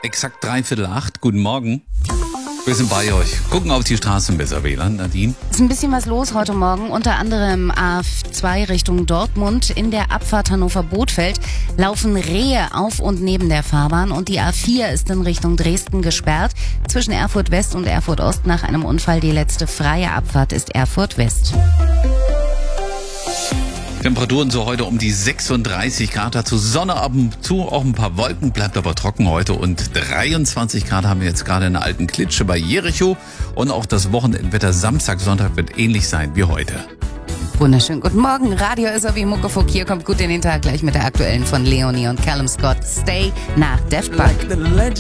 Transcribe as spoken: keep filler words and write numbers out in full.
Exakt dreiviertel acht. Guten Morgen. Wir sind bei euch. Gucken auf die Straßen besser, W L A N. Nadine? Es ist ein bisschen was los heute Morgen, unter anderem A zwei Richtung Dortmund. In der Abfahrt Hannover-Bothfeld laufen Rehe auf und neben der Fahrbahn und die A vier ist in Richtung Dresden gesperrt. Zwischen Erfurt West und Erfurt Ost nach einem Unfall. Die letzte freie Abfahrt ist Erfurt West. Temperaturen so heute um die sechsunddreißig Grad, dazu Sonne ab und zu, auch ein paar Wolken, bleibt aber trocken heute und dreiundzwanzig Grad haben wir jetzt gerade in der alten Klitsche bei Jericho und auch das Wochenendwetter Samstag, Sonntag wird ähnlich sein wie heute. Wunderschönen guten Morgen, Radio ist wie Muckefuck, hier kommt gut in den Tag gleich mit der aktuellen von Leonie und Callum Scott, Stay nach Daft Punk.